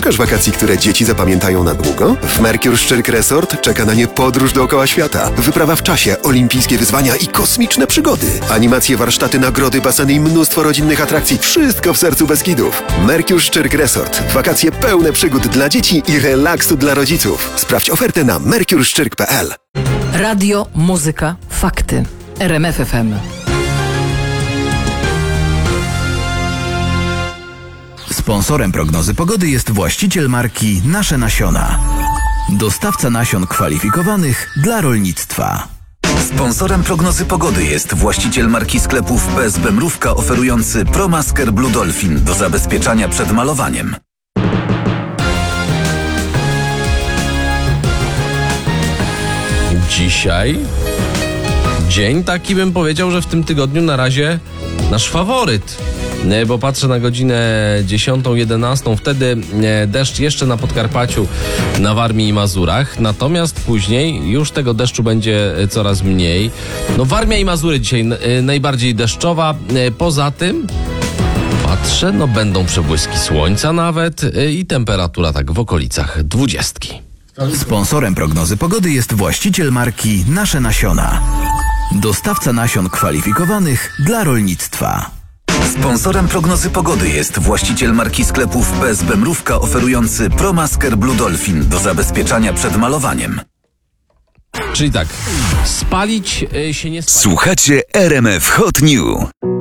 Szukasz wakacji, które dzieci zapamiętają na długo? W Mercure Szczyrk Resort czeka na nie podróż dookoła świata. Wyprawa w czasie, olimpijskie wyzwania i kosmiczne przygody. Animacje, warsztaty, nagrody, baseny i mnóstwo rodzinnych atrakcji. Wszystko w sercu Beskidów. Mercure Szczyrk Resort. Wakacje pełne przygód dla dzieci i relaksu dla rodziców. Sprawdź ofertę na mercureszczyrk.pl. Radio, muzyka, fakty. RMF FM. Sponsorem prognozy pogody jest właściciel marki Nasze Nasiona. Dostawca nasion kwalifikowanych dla rolnictwa. Sponsorem prognozy pogody jest właściciel marki sklepów PSB Mrówka oferujący ProMasker Blue Dolphin do zabezpieczania przed malowaniem. Dzisiaj dzień taki, bym powiedział, że w tym tygodniu na razie nasz faworyt. Bo patrzę na godzinę 10-11, wtedy deszcz jeszcze na Podkarpaciu, na Warmii i Mazurach, natomiast później już tego deszczu będzie coraz mniej. No Warmia i Mazury dzisiaj najbardziej deszczowa, poza tym patrzę, no będą przebłyski słońca nawet i temperatura tak w okolicach 20. Sponsorem prognozy pogody jest właściciel marki Nasze Nasiona. Dostawca nasion kwalifikowanych dla rolnictwa. Sponsorem prognozy pogody jest właściciel marki sklepów PSB Mrówka oferujący ProMasker Blue Dolphin do zabezpieczania przed malowaniem. Czyli tak, spalić się nie spali. Słuchacie RMF Hot New.